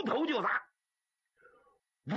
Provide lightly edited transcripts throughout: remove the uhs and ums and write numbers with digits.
头就砸。呜！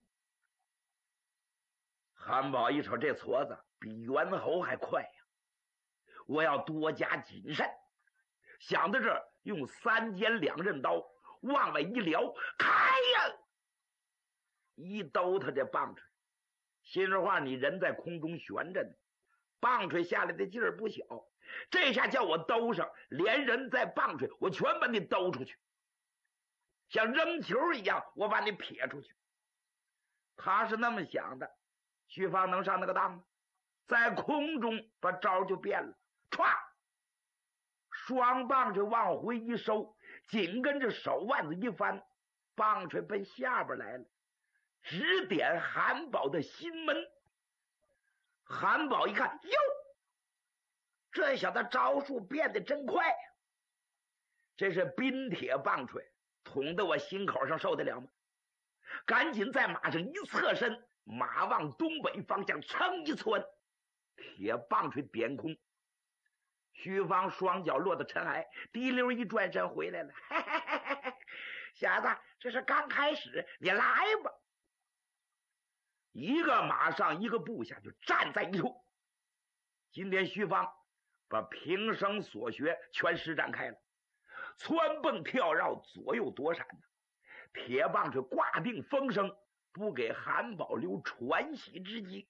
韩宝一瞅这矬子比猿猴还快呀，我要多加谨慎。想到这儿，用3尖2刃刀往外一撩，开呀！一兜他这棒槌，心里话，你人在空中悬着呢，棒槌下来的劲儿不小，这下叫我兜上，连人带棒槌我全把你兜出去，像扔球一样，我把你撇出去。他是那么想的，徐芳能上那个当吗？在空中把招就变了，歘，双棒槌往回一收，紧跟着手腕子一翻，棒槌奔下边来了，指点韩宝的心门。韩宝一看，哟，这小子招数变得真快呀！这是冰铁棒槌，捅得我心口上受得了吗？赶紧在马上一侧身，马往东北方向噌一窜，铁棒槌点空。徐芳双脚落到尘埃，滴溜一转身回来了。嘿嘿嘿嘿嘿，小子，这是刚开始，你来吧。一个马上一个部下就站在一处。今天徐芳把平生所学全施展开了，蹿蹦跳绕，左右躲闪，铁棒是挂定风声，不给韩宝留喘息之机。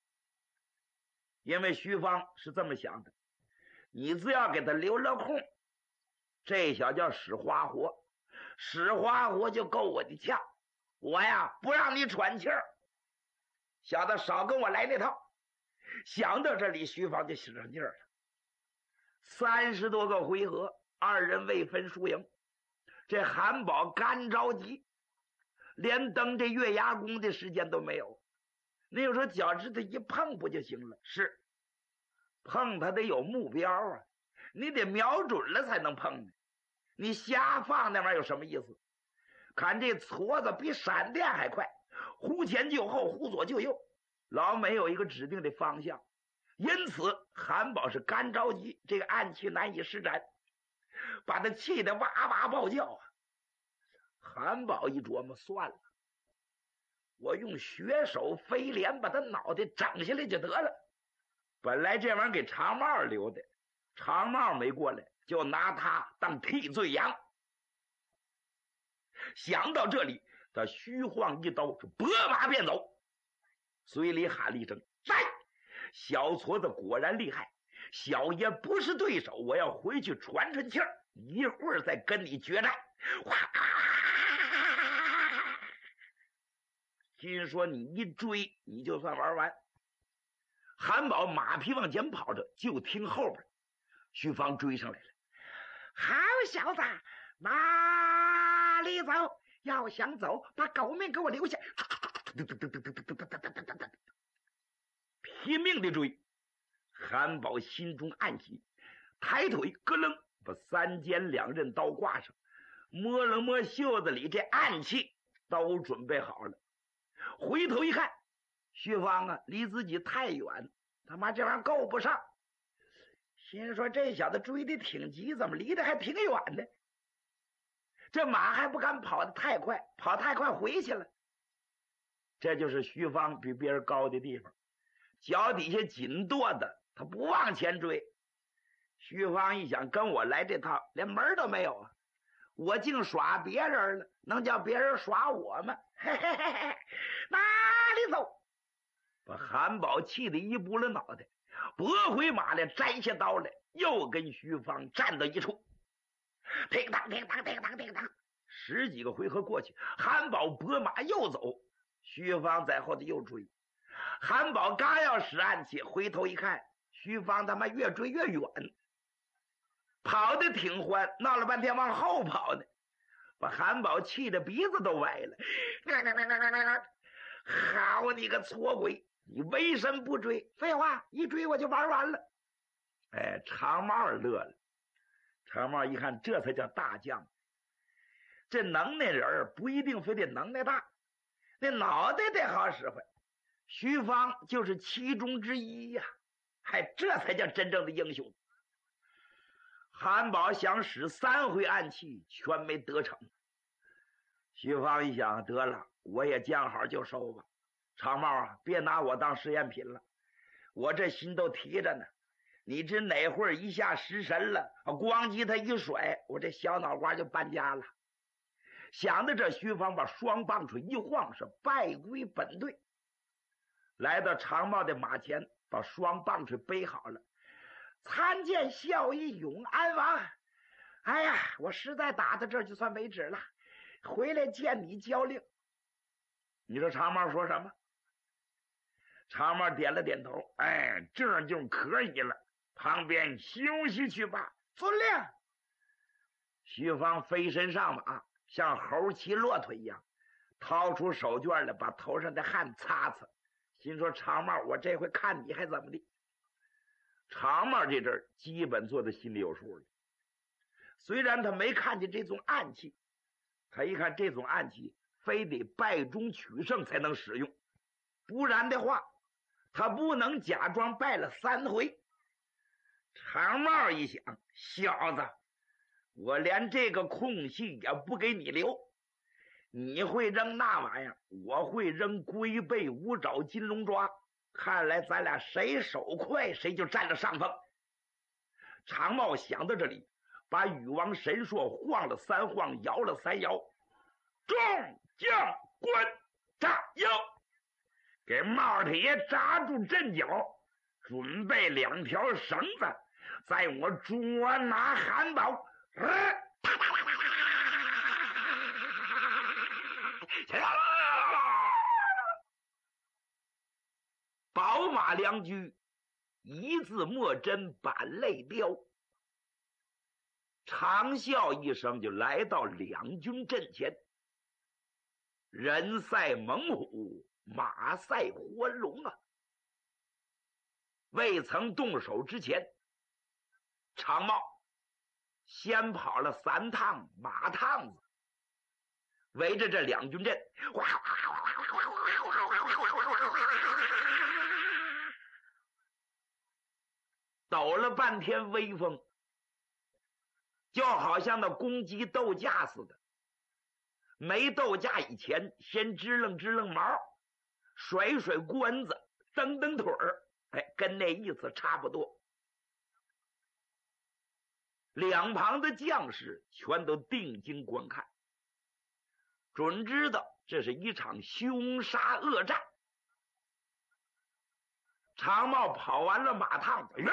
因为徐芳是这么想的，你只要给他留了空，这小叫使花活，使花活就够我的呛，我呀不让你喘气儿，小子少跟我来那套。想到这里，徐芳就使上劲儿了。30多个回合，二人未分输赢。这韩宝干着急，连登这月牙功的时间都没有。你有时候脚趾头一碰不就行了？是，碰他得有目标啊，你得瞄准了才能碰呢。你瞎放那玩意儿有什么意思？看这矬子比闪电还快，忽前就后，忽左就右，老没有一个指定的方向。因此韩宝是干着急，这个暗器难以施展，把他气得哇哇暴叫啊。韩宝一琢磨，算了，我用血手飞镰把他脑袋整下来就得了。本来这玩意儿给长帽留的，长帽没过来，就拿他当替罪羊。想到这里，他虚晃一刀，拨马便走，嘴里喊了一声：“来！”小矬子果然厉害，小爷不是对手，我要回去喘喘气儿，一会儿再跟你决战。哇！听说你一追，你就算玩完。韩宝马匹往前跑着，就听后边徐芳追上来了。好小子，哪里走？要想走，把狗命给我留下！拼命的追。韩宝心中暗喜，抬腿咯楞把3尖2刃刀挂上，摸了摸袖子里这暗器，都准备好了。回头一看，徐芳啊离自己太远，他妈这玩意儿够不上。心说这小子追的挺急，怎么离得还挺远的？这马还不敢跑得太快，跑太快回去了。这就是徐芳比别人高的地方，脚底下紧跺的，他不往前追。徐芳一想，跟我来这套连门都没有啊，我净耍别人了，能叫别人耍我吗？嘿嘿嘿嘿，哪里走？把韩宝气得一拨了脑袋，拨回马来，摘下刀来，又跟徐芳站到一处。叮当叮当叮当叮当，10几个回合过去，韩宝拨马又走，徐芳在后头又追。韩宝刚要使暗器，回头一看，徐芳他妈越追越远，跑得挺欢，闹了半天往后跑呢，把韩宝气得鼻子都歪了。好你个矬鬼，你为什么不追？废话，一追我就玩完了。哎，长帽乐了。长帽一看，这才叫大将。这能耐人不一定非得能耐大，那脑袋得好使唤。徐芳就是其中之一呀，这才叫真正的英雄。韩宝想使3回暗器，全没得逞。 徐芳一想，得了，我也讲好就收吧。长毛啊，别拿我当实验品了，我这心都提着呢。你这哪会儿一下失神了，咣叽他一甩，我这小脑瓜就搬家了。想到这，徐芳把双棒槌一晃，是败归本队。来到长毛的马前，把双棒槌背好了。参见孝义永安王。哎呀，我实在打到这儿就算为止了，回来见你交令。你说长毛说什么？长毛点了点头，哎，这就可以了，旁边休息去吧。遵令。徐芳飞身上马，像猴骑骆驼一样，掏出手绢来，把头上的汗擦擦，心说长毛，我这回看你还怎么的。长毛这阵儿基本做的心里有数了，虽然他没看见这种暗器，他一看这种暗器非得败中取胜才能使用，不然的话他不能假装败了3回。长毛一想，小子，我连这个空隙也不给你留，你会扔那玩意儿，我会扔龟背五爪金龙抓，看来咱俩谁手快谁就占了上风。长毛想到这里，把禹王神硕晃了3晃，摇了3摇，众将官扎腰，给帽太爷扎住阵脚，准备2条绳子，在我捉拿韩宝。宝马良驹，一字莫真板泪雕。长啸一声，就来到两军阵前。人赛猛虎，马赛活龙啊！未曾动手之前，长毛先跑了3趟马趟子，围着这两军阵，抖了半天威风，就好像那公鸡斗架似的。没斗架以前，先支棱支棱毛，甩甩关子，蹬蹬腿儿，哎，跟那意思差不多。两旁的将士全都定睛观看，准知道这是一场凶杀恶战。长毛跑完了马趟子，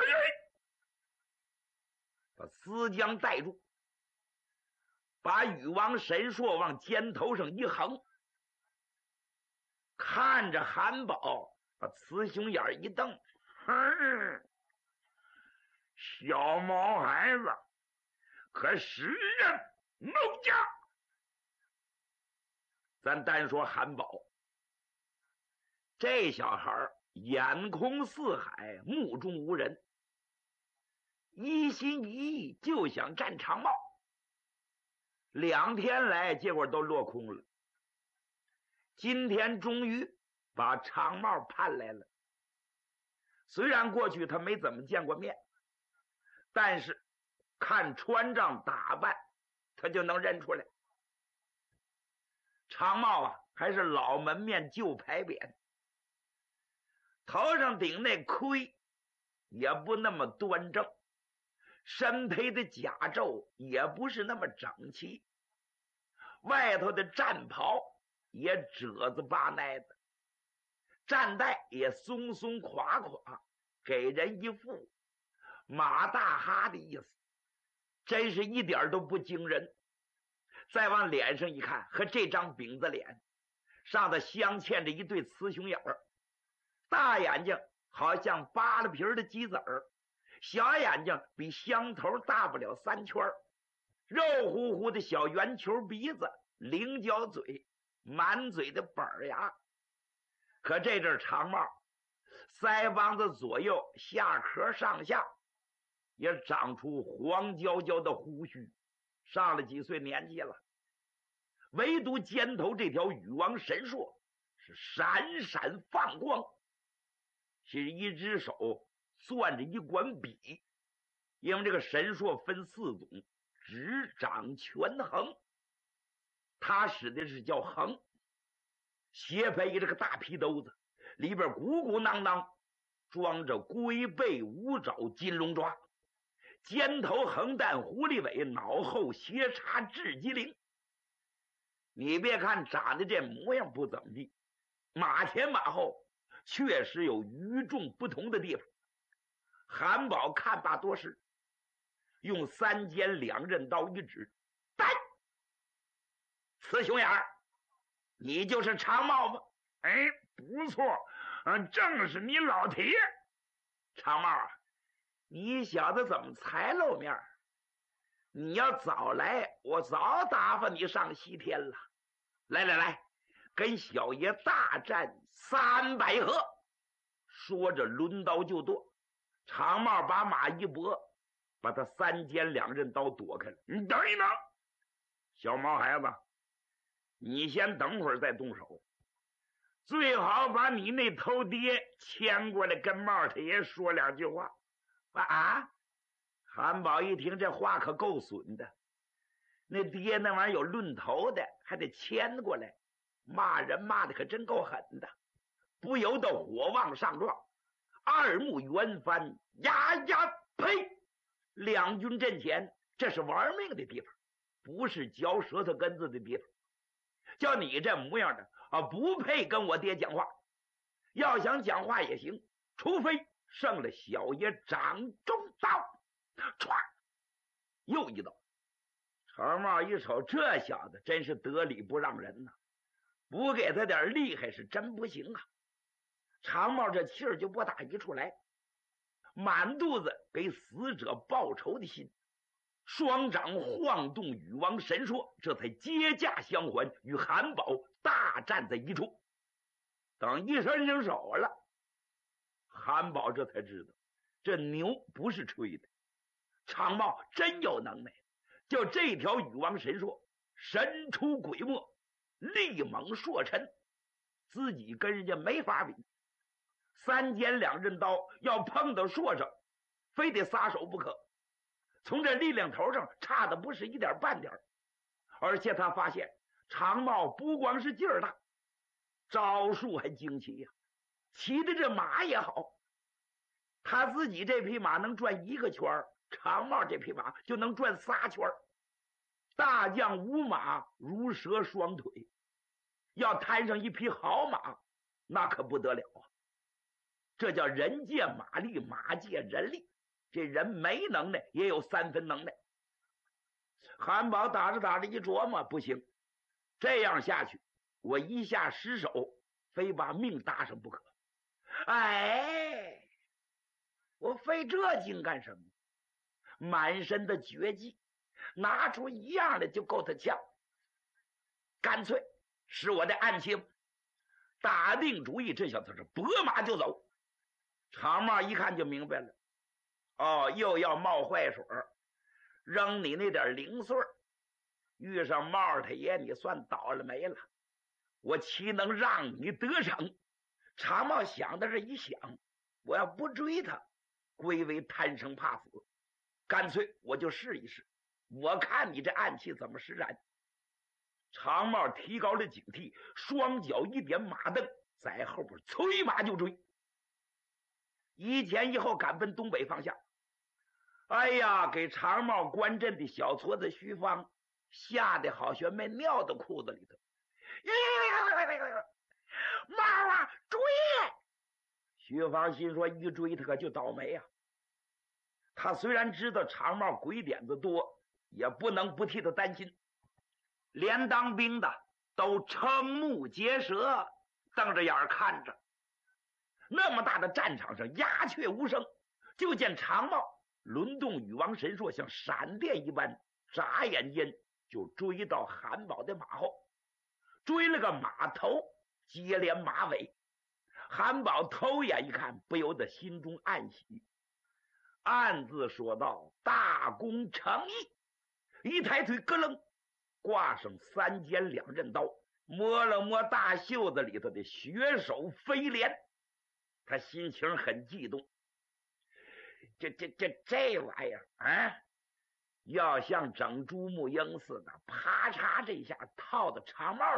把思江带住，把禹王神硕往肩头上一横，看着韩宝，把雌雄眼一瞪，小毛孩子可识人谋家。咱单说韩宝，这小孩眼空四海，目中无人，一心一意就想战长毛。2天来，结果都落空了。今天终于把长毛盼来了。虽然过去他没怎么见过面，但是看穿仗打扮，他就能认出来。长毛啊，还是老门面旧牌匾，头上顶那盔也不那么端正，身披的甲胄也不是那么整齐，外头的战袍也褶子巴耐的，战带也松松垮垮，给人一副马大哈的意思，真是一点都不惊人。再往脸上一看，和这张饼子脸上头镶嵌着一对雌雄眼儿，大眼睛好像扒了皮的鸡子儿，小眼睛比香头大不了3圈，肉乎乎的小圆球鼻子，菱角嘴，满嘴的板牙。可这阵长毛腮帮子左右下壳上下也长出黄焦焦的胡须，上了几岁年纪了。唯独肩头这条禹王神硕是闪闪放光，是一只手攥着一管笔，因为这个神硕分4种，直掌权衡。 他使的是叫横，斜背着个大皮兜子，里边鼓鼓囊囊装着龟背五爪金龙爪，尖头横蛋狐狸尾，脑后斜插雉鸡翎。你别看长得这模样不怎么地，马前马后确实有与众不同的地方。韩宝看罢多时，用3尖2刃刀一指：“呆，雌雄眼儿，你就是长帽吗？”“ 哎，不错，正是你老铁。”“ 长帽啊，你小子怎么才露面？你要早来，我早打发你上西天了。来来来，跟小爷大战300合！”说着抡刀就剁。长帽把马一搏，把他3尖2刃刀躲开了。“ 你等一等，小毛孩子，你先等会儿再动手，最好把你那头爹牵过来跟帽太爷说2句话。”“ 啊！”韩宝一听这话可够损的，那爹那玩意儿有论头的，还得牵过来，骂人骂的可真够狠的，不由得火往上撞，二目圆翻，呀呀呸！2军阵前，这是玩命的地方，不是嚼舌头根子的地方。叫你这模样的啊，不配跟我爹讲话。要想讲话也行，除非胜了小爷掌中刀。唰，又一刀。长帽一瞅，这小子真是得理不让人呐，不给他点厉害是真不行啊。长帽这气儿就不打一处来，满肚子给死者报仇的心，双掌晃动禹王神说，这才接驾相还，与韩宝大战在一处。等一伸上手了，韩宝这才知道这牛不是吹的，长帽真有能耐，就这条禹王神说神出鬼没，力猛硕沉，自己跟人家没法比。3尖2刃刀要碰到硕上，非得撒手不可。从这力量头上差的不是一点半点，而且他发现长帽不光是劲儿大，招数还惊奇呀，骑的这马也好。他自己这匹马能转1个圈，长帽这匹马就能转3圈。大将无马如蛇双腿，要摊上一匹好马，那可不得了啊！这叫人借马力，马借人力。这人没能耐也有3分能耐。韩宝打着打着一琢磨，不行，这样下去我一下失手，非把命搭上不可。哎，我费这劲干什么？满身的绝技，拿出一样的就够他呛。干脆是我的暗器，打定主意，这小子是拨马就走。长帽一看就明白了，哦，又要冒坏水，扔你那点零碎，遇上帽太爷你算倒了霉了，我岂能让你得逞？长帽想到这一想，我要不追他，归为贪生怕死，干脆我就试一试，我看你这暗器怎么施展。长帽提高了警惕，双脚一点马蹬，在后边催马就追，一前一后赶奔东北方向。哎呀，给长帽关阵的小矬子徐芳吓得好像没尿到裤子里头。帽啊，追！徐芳心说一追他可就倒霉啊。他虽然知道长帽鬼点子多，也不能不替他担心。连当兵的都瞠目结舌，瞪着眼看着。那么大的战场上鸦雀无声，就见长帽轮动禹王神硕，像闪电一般，眨眼间就追到韩宝的马后，追了个马头接连马尾。韩宝偷眼一看，不由得心中暗喜，暗自说道：大功成义。一抬腿咯楞挂上3尖2刃刀，摸了摸大袖子里头的血手飞镰，他心情很激动。这玩意儿啊， 要像整朱木鹰似的，啪嚓这下套到长帽